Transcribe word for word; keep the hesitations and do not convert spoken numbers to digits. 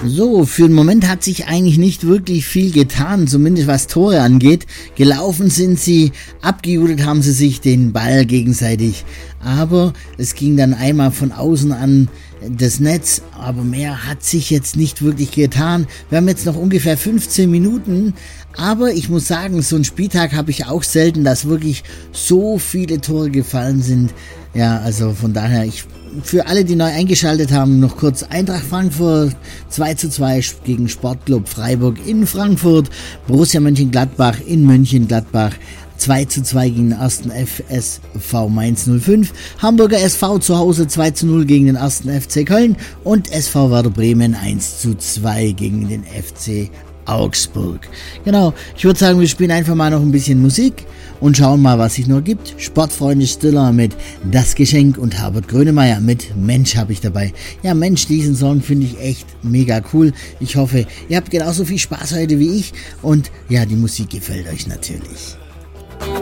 So, für den Moment hat sich eigentlich nicht wirklich viel getan, zumindest was Tore angeht. Gelaufen sind sie, abgejudelt haben sie sich den Ball gegenseitig, aber es ging dann einmal von außen an das Netz, aber mehr hat sich jetzt nicht wirklich getan. Wir haben jetzt noch ungefähr fünfzehn Minuten, aber ich muss sagen, so einen Spieltag habe ich auch selten, dass wirklich so viele Tore gefallen sind. Ja, also von daher, ich für alle, die neu eingeschaltet haben, noch kurz: Eintracht Frankfurt zwei zu zwei gegen Sportclub Freiburg in Frankfurt, Borussia Mönchengladbach in Mönchengladbach zwei zu zwei gegen den ersten F S V Mainz null fünf, Hamburger S V zu Hause zwei zu null gegen den ersten F C Köln und S V Werder Bremen eins zu zwei gegen den F C Augsburg. Genau, ich würde sagen, wir spielen einfach mal noch ein bisschen Musik und schauen mal, was sich noch gibt. Sportfreunde Stiller mit Das Geschenk und Herbert Grönemeyer mit Mensch habe ich dabei. Ja, Mensch, diesen Song finde ich echt mega cool. Ich hoffe, ihr habt genauso viel Spaß heute wie ich und ja, die Musik gefällt euch natürlich.